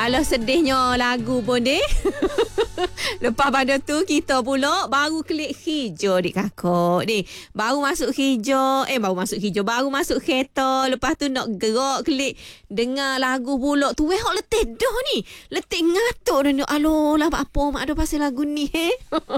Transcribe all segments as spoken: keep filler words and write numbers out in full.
Alah sedihnya lagu pun deh. Lepas pada tu kita pula baru klik hijau dik kakak deh. Baru masuk hijau, eh baru masuk hijau, baru masuk kereta. Lepas tu nak gerak klik dengar lagu pula tu. Weh hok letih dah ni. Letih ngatuk dah ni. Aloh lah apa mak ada pasal lagu ni eh.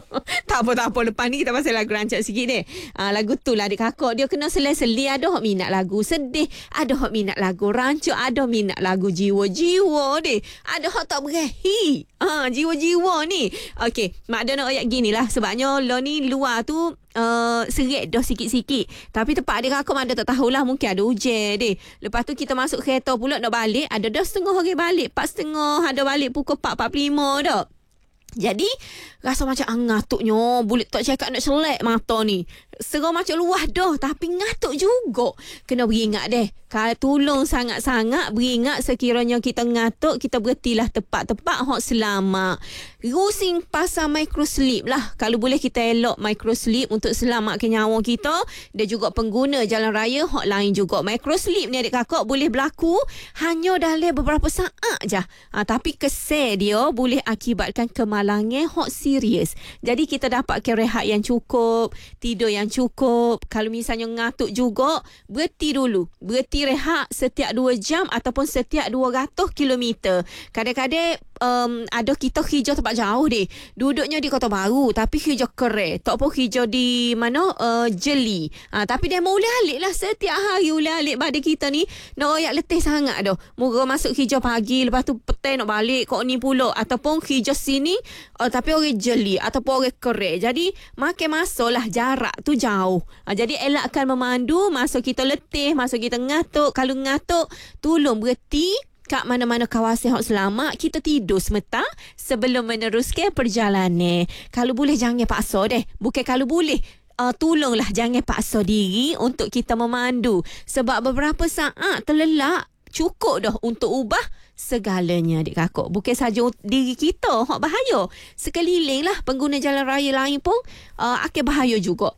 Tak apa tak apa, lepas ni kita pasal lagu rancak sikit deh. Ah, lagu tu lah dik kakak, dia kena seli-seli. Ada hok minat lagu sedih, ada hok minat lagu rancak, ada minat lagu jiwa-jiwa deh. Ada hok tak berahi. Ah, jiwa-jiwa ni. Okey, mak ada nak ayat gini lah. Sebabnya lo ni luar tu uh, seret dah sikit-sikit. Tapi tempat dia kakak mak ada tak tahulah. Mungkin ada hujan deh. Lepas tu kita masuk kereta pula nak balik. Ada dah setengah hari balik. Empat setengah. Ada balik pukul empat empat puluh lima dah. Jadi rasa macam ah, ngatuknya. Boleh tak cakap nak selek mata ni. Serah macam luah dah. Tapi ngatuk juga. Kena beringat deh. Kalau tolong sangat-sangat beringat sekiranya kita ngatuk, kita berhentilah tepat-tepat hok selamat. Rusing pasal microsleep lah. Kalau boleh kita elok microsleep untuk selamatkan nyawa kita. Dan juga pengguna jalan raya hok lain juga. Microsleep ni adik kakak boleh berlaku hanya dalam beberapa saat je. Ha, tapi kesal dia boleh akibatkan kemalangan hok serius. Jadi kita dapatkan rehat yang cukup, tidur yang cukup. Kalau misalnya ngatuk juga, berhenti dulu. Berhenti rehat setiap dua jam ataupun setiap dua ratus kilometer. Kadang-kadang um, ada kita hijau tempat jauh deh. Duduknya di Kota Baru tapi hijau keren. Tak pun hijau di mana uh, Jeli. Ha, tapi dia mau alik lah setiap hari ulah alik pada kita ni. Nak royak letih sangat dah. Moga masuk hijau pagi, lepas tu petang nak balik kok ni pula. Ataupun hijau sini uh, tapi orang Jeli ataupun orang keren. Jadi makin masuk lah, jarak tu jauh. Ha, jadi elakkan memandu masa kita letih, masa kita ngatuk. Kalau ngatuk, tolong berhenti kat mana-mana kawasan yang selamat. Kita tidur sebentar sebelum meneruskan perjalanan. Kalau boleh jangan paksa deh. Bukan kalau boleh, uh, tolonglah jangan paksa diri untuk kita memandu. Sebab beberapa saat terlelak cukup dah untuk ubah segalanya adik kakak. Bukan saja diri kita hak bahaya. Sekeliling lah pengguna jalan raya lain pun uh, akan bahaya juga.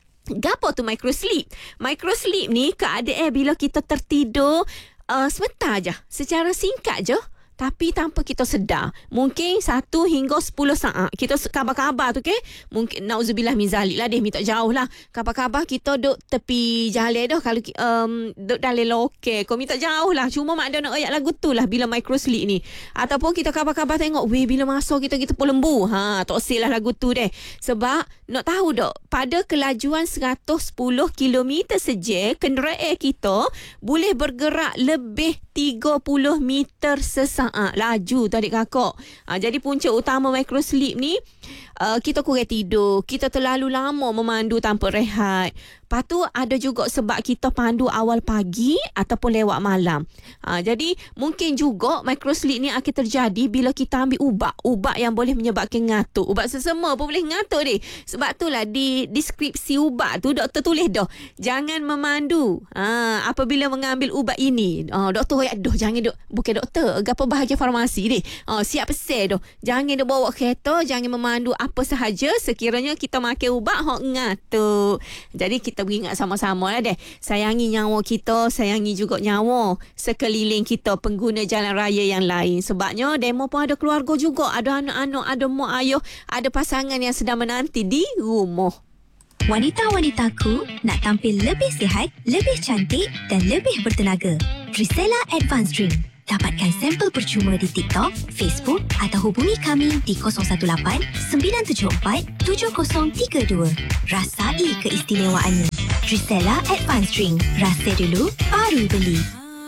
Gapo tu microsleep? Microsleep ni keadaan bila kita tertidur uh, sebentar je, secara singkat je, tapi tanpa kita sedar. Mungkin satu hingga sepuluh saat. Kita kabar-kabar tu ke? Mungkin na'udzubillah min zalik lah deh. Minta jauh lah. Kabar-kabar kita duduk tepi jalan dah. Kalau um, duduk dalam lokal. Kau minta jauh lah. Cuma mak ada nak ayat lagu tu lah bila microsleep ni. Ataupun kita kabar-kabar tengok. Weh bila masuk kita kita pun lembu. Ha, tak usah lah lagu tu deh. Sebab nak tahu tak? Pada kelajuan seratus sepuluh kilometer saja, kenderaan kita boleh bergerak lebih tiga puluh meter sesaat. Ha, laju tu adik kakak. Ha, jadi punca utama microsleep ni, uh, kita kurang tidur, kita terlalu lama memandu tanpa rehat. Lepas tu ada juga sebab kita pandu awal pagi ataupun lewat malam. Ha, jadi mungkin juga microsleep ni akan terjadi bila kita ambil ubat. Ubat yang boleh menyebabkan ngatuk. Ubat sesama pun boleh ngatuk deh. Sebab itulah di deskripsi ubat tu doktor tulis dah, jangan memandu ha, apabila mengambil ubat ini. Ha, doktor kata, aduh jangan dok. Bukan doktor, apa bahagian farmasi deh. Ha, siap pesan dah. Jangan dok bawa kereta, jangan memandu apa sahaja sekiranya kita makan ubat hok ngatuk. Jadi kita kita beringat sama-sama lah deh. Sayangi nyawa kita, sayangi juga nyawa sekeliling kita, pengguna jalan raya yang lain. Sebabnya demo pun ada keluarga juga, ada anak-anak, ada mak ayah, ada pasangan yang sedang menanti di rumah. Wanita-wanitaku nak tampil lebih sihat, lebih cantik dan lebih bertenaga. Trisella Advanced Drink. Dapatkan sampel percuma di TikTok, Facebook atau hubungi kami di kosong satu lapan sembilan tujuh empat tujuh kosong tiga dua. Rasai keistimewaannya. Trisella Advanced Drink. Rasa dulu, baru beli.